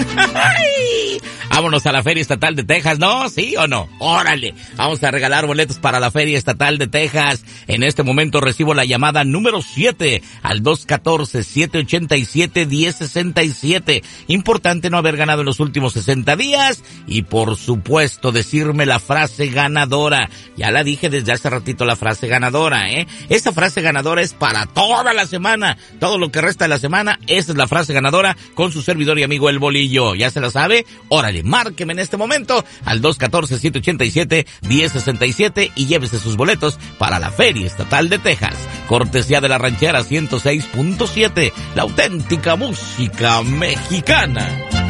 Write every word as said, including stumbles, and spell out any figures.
Vámonos a la Feria Estatal de Texas, ¿no? ¿Sí o no? Órale, vamos a regalar boletos para la Feria Estatal de Texas. En este momento recibo la llamada número siete al dos uno cuatro, siete ocho siete, uno cero seis siete. Importante no haber ganado en los últimos sesenta días y por supuesto decirme la frase ganadora. Ya la dije desde hace ratito, la frase ganadora, ¿eh? Esa frase ganadora es para toda la semana, todo lo que resta de la semana. Esa es la frase ganadora con su servidor y amigo El Bolillo. ¿Ya se la sabe? Órale, márqueme en este momento al dos uno cuatro, siete ocho siete, uno cero seis siete y llévese sus boletos para la Feria Estatal de Texas. Cortesía de la Ranchera ciento seis punto siete, la auténtica música mexicana.